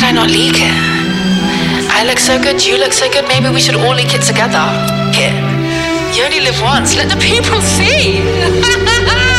I not leak it? I look so good, you look so good, maybe we should all leak it together. Here, you only live once, let the people see.